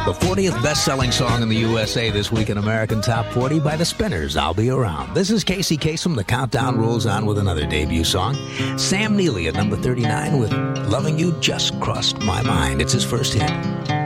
The 40th best-selling song in the USA this week in American Top 40 by the Spinners, I'll Be Around. This is Casey Kasem. The countdown rolls on with another debut song. Sam Neely at number 39 with Loving You Just Crossed My Mind. It's his first hit.